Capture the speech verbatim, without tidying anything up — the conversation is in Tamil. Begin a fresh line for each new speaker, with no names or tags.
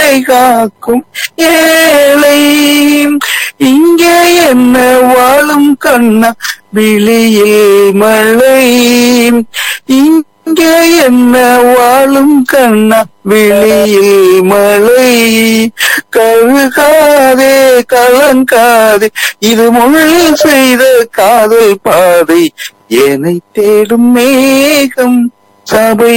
காக்கும் ஏழை. இங்கே என்ன வாழும் கண்ணா விழியில் மழை. இங்கே என்ன வாழும் கண்ணா விழியில் மழை. கழுகாதே கலங்காதே இது முள் செய்த காதல் பாதை. என்னை தேடும் மேகம் சபை